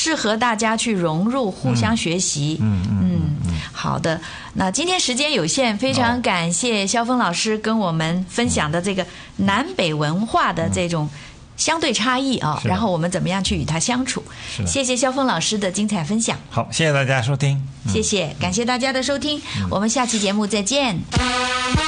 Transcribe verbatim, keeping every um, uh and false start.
适合大家去融入，互相学习。 嗯嗯 嗯, 嗯，好的。那今天时间有限，非常感谢萧峰老师跟我们分享的这个南北文化的这种相对差异啊，然后我们怎么样去与它相处。谢谢萧峰老师的精彩分享。 好，谢谢大家收听。 谢谢，感谢大家的收听，我们下期节目再见。